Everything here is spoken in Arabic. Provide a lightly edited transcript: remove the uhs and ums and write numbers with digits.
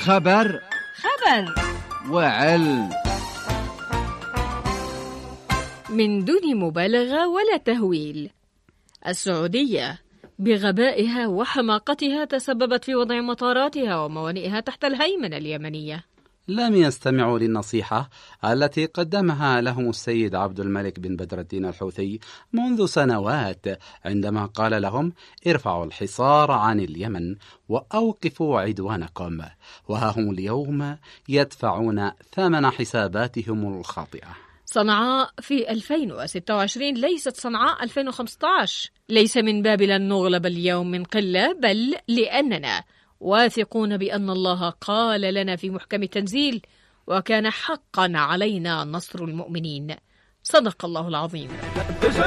خبر وعلم. من دون مبالغة ولا تهويل، السعودية بغبائها وحماقتها تسببت في وضع مطاراتها وموانئها تحت الهيمنة اليمنية. لم يستمعوا للنصيحة التي قدمها لهم السيد عبد الملك بن بدر الدين الحوثي منذ سنوات، عندما قال لهم ارفعوا الحصار عن اليمن وأوقفوا عدوانكم، وها هم اليوم يدفعون ثمن حساباتهم الخاطئة. صنعاء في 2026 ليست صنعاء 2015. ليس من باب لن نغلب اليوم من قلة، بل لأننا واثقون بأن الله قال لنا في محكم تنزيل: وكان حقا علينا نصر المؤمنين. صدق الله العظيم.